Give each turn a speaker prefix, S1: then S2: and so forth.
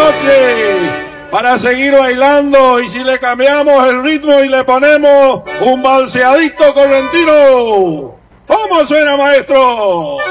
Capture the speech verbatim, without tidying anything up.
S1: noche para seguir bailando, y si le cambiamos el ritmo y le ponemos un balseadito correntino. ¿Cómo suena, maestro?